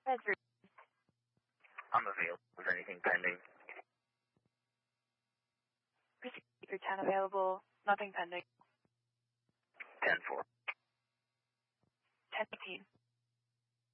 That's for I'm available. Is there anything pending? Speaker 10 available. Nothing pending. 10-4. 10-15.